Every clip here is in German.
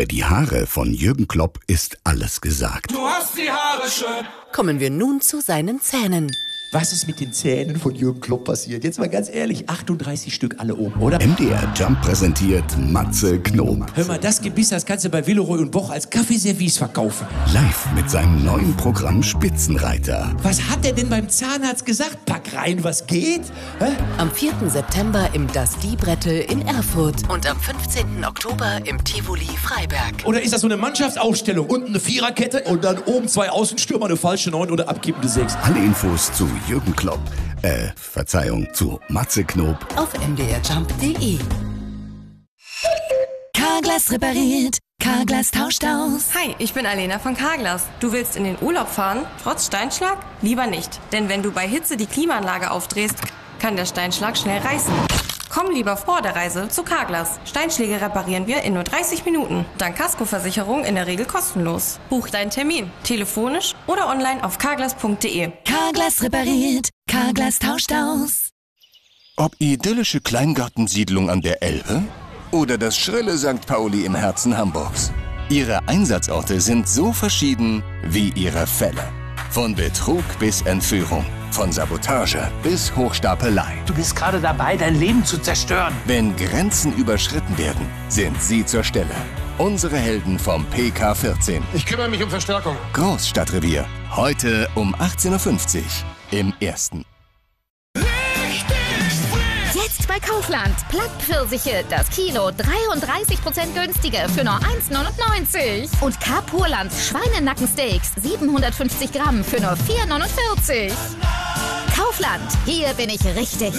die Haare von Jürgen Klopp ist alles gesagt. Du hast die Haare schön. Kommen wir nun zu seinen Zähnen. Was ist mit den Zähnen von Jürgen Klopp passiert? Jetzt mal ganz ehrlich, 38 Stück alle oben, oder? MDR Jump präsentiert Matze Knob. Hör mal, das Gebiss, das kannst du bei Villeroy und Boch als Kaffeeservice verkaufen. Live mit seinem neuen Programm Spitzenreiter. Was hat der denn beim Zahnarzt gesagt? Pack rein, was geht? Hä? Am 4. September im Das Diebrettel in Erfurt und am 15. Oktober im Tivoli Freiberg. Oder ist das so eine Mannschaftsausstellung? Unten eine Viererkette und dann oben 2 Außenstürmer, eine falsche 9 oder abkippende 6. Alle Infos zu Jürgen Klopp, zu Matze Knob Auf mdrjump.de. Carglass repariert, Carglass tauscht aus. Hi, ich bin Alena von Carglass. Du willst in den Urlaub fahren, trotz Steinschlag? Lieber nicht, denn wenn du bei Hitze die Klimaanlage aufdrehst, kann der Steinschlag schnell reißen. Komm lieber vor der Reise zu Carglass. Steinschläge reparieren wir in nur 30 Minuten. Dank Kaskoversicherung in der Regel kostenlos. Buch deinen Termin, telefonisch oder online auf carglass.de. Carglass repariert, Carglass tauscht aus. Ob idyllische Kleingartensiedlung an der Elbe oder das schrille St. Pauli im Herzen Hamburgs. Ihre Einsatzorte sind so verschieden wie ihre Fälle. Von Betrug bis Entführung, von Sabotage bis Hochstapelei. Du bist gerade dabei, dein Leben zu zerstören. Wenn Grenzen überschritten werden, sind sie zur Stelle. Unsere Helden vom PK14. Ich kümmere mich um Verstärkung. Großstadtrevier. Heute um 18.50 Uhr im Ersten. Jetzt bei Kaufland. Plattpfirsiche, das Kilo 33% günstiger für nur 1,99. Und Carpurland Schweinenackensteaks 750 Gramm für nur 4,49. Kaufland, hier bin ich richtig.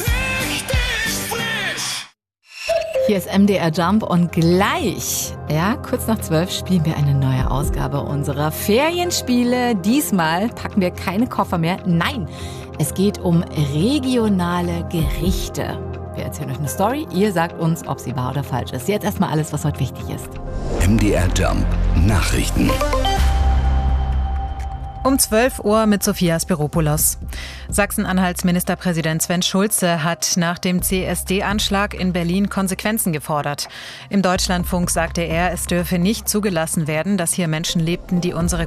Hier ist MDR Jump und gleich, kurz nach 12 spielen wir eine neue Ausgabe unserer Ferienspiele. Diesmal packen wir keine Koffer mehr. Nein, es geht um regionale Gerichte. Wir erzählen euch eine Story, ihr sagt uns, ob sie wahr oder falsch ist. Jetzt erstmal alles, was heute wichtig ist. MDR Jump Nachrichten. Um 12 Uhr mit Sophia Spiropoulos. Sachsen-Anhalts Ministerpräsident Sven Schulze hat nach dem CSD-Anschlag in Berlin Konsequenzen gefordert. Im Deutschlandfunk sagte er, es dürfe nicht zugelassen werden, dass hier Menschen lebten, die unsere